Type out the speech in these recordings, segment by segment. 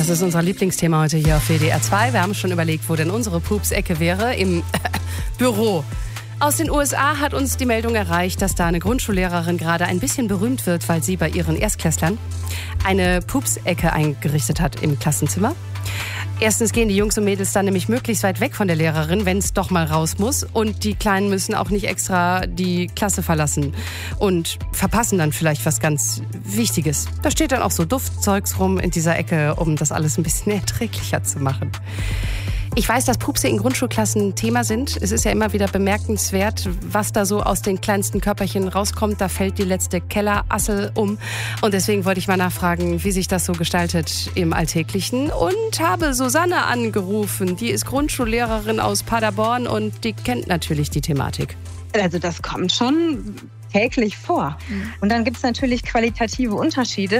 Das ist unser Lieblingsthema heute hier auf WDR 2. Wir haben schon überlegt, wo denn unsere Pupsecke wäre. Im Büro. Aus den USA hat uns die Meldung erreicht, dass da eine Grundschullehrerin gerade ein bisschen berühmt wird, weil sie bei ihren Erstklässlern eine Pupsecke eingerichtet hat im Klassenzimmer. Erstens gehen die Jungs und Mädels dann nämlich möglichst weit weg von der Lehrerin, wenn es doch mal raus muss. Und die Kleinen müssen auch nicht extra die Klasse verlassen und verpassen dann vielleicht was ganz Wichtiges. Da steht dann auch so Duftzeugs rum in dieser Ecke, um das alles ein bisschen erträglicher zu machen. Ich weiß, dass Pupse in Grundschulklassen Thema sind. Es ist ja immer wieder bemerkenswert, was da so aus den kleinsten Körperchen rauskommt. Da fällt die letzte Kellerassel um. Und deswegen wollte ich mal nachfragen, wie sich das so gestaltet im Alltäglichen. Und habe Susanne angerufen. Die ist Grundschullehrerin aus Paderborn und die kennt natürlich die Thematik. Also das kommt schon täglich vor. Und dann gibt es natürlich qualitative Unterschiede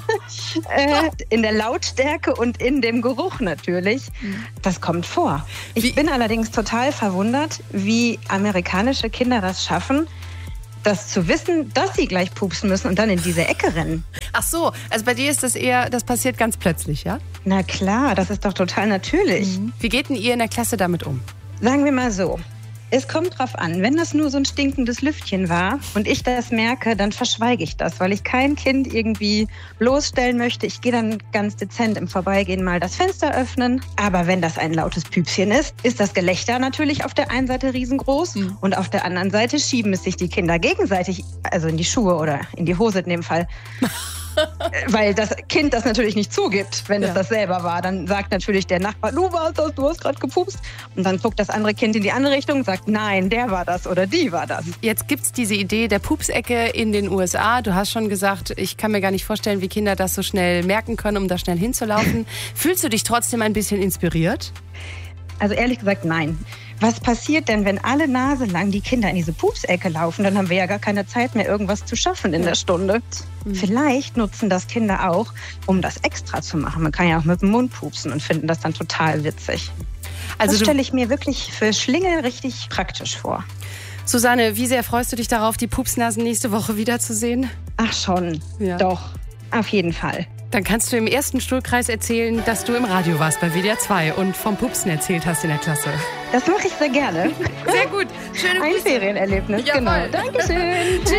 in der Lautstärke und in dem Geruch natürlich. Das kommt vor. Ich bin allerdings total verwundert, wie amerikanische Kinder das schaffen, das zu wissen, dass sie gleich pupsen müssen und dann in diese Ecke rennen. Ach so, also bei dir ist das eher, das passiert ganz plötzlich, ja? Na klar, das ist doch total natürlich. Wie geht denn ihr in der Klasse damit um? Sagen wir mal so. Es kommt drauf an, wenn das nur so ein stinkendes Lüftchen war und ich das merke, dann verschweige ich das, weil ich kein Kind irgendwie bloßstellen möchte. Ich gehe dann ganz dezent im Vorbeigehen mal das Fenster öffnen. Aber wenn das ein lautes Püpschen ist das Gelächter natürlich auf der einen Seite riesengroß und auf der anderen Seite schieben es sich die Kinder gegenseitig, also in die Schuhe oder in die Hose in dem Fall. Weil das Kind das natürlich nicht zugibt, wenn es das selber war. Dann sagt natürlich der Nachbar, du warst das, du hast gerade gepupst. Und dann guckt das andere Kind in die andere Richtung und sagt, nein, der war das oder die war das. Jetzt gibt's diese Idee der Pupsecke in den USA. Du hast schon gesagt, ich kann mir gar nicht vorstellen, wie Kinder das so schnell merken können, um da schnell hinzulaufen. Fühlst du dich trotzdem ein bisschen inspiriert? Also ehrlich gesagt, nein. Was passiert denn, wenn alle Nase lang die Kinder in diese Pupsecke laufen? Dann haben wir ja gar keine Zeit mehr, irgendwas zu schaffen in der Stunde. Vielleicht nutzen das Kinder auch, um das extra zu machen. Man kann ja auch mit dem Mund pupsen und finden das dann total witzig. Also das stelle ich mir wirklich für Schlingel richtig praktisch vor. Susanne, wie sehr freust du dich darauf, die Pupsnasen nächste Woche wiederzusehen? Ach schon, doch, auf jeden Fall. Dann kannst du im ersten Stuhlkreis erzählen, dass du im Radio warst bei WDR 2 und vom Pupsen erzählt hast in der Klasse. Das mache ich sehr gerne. Sehr gut. Schöne Grüße. Ein Ferienerlebnis, Jawohl. genau. Dankeschön. Tschüss.